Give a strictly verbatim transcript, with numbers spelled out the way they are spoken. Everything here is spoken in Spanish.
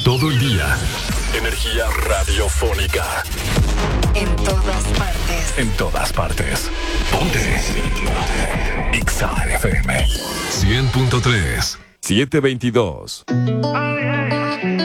Todo el día. Energía radiofónica. En todas partes. En todas partes. Ponte. Ixa F M. cien punto tres. siete veintidós. Oh, yeah, yeah.